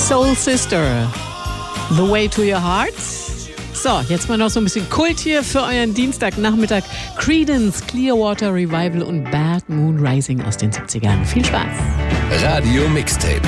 Soul Sister, The Way to Your Heart. So, jetzt mal noch so ein bisschen Kult hier für euren Dienstagnachmittag. Creedence, Clearwater Revival und Bad Moon Rising aus den 70ern. Viel Spaß. Radio Mixtape.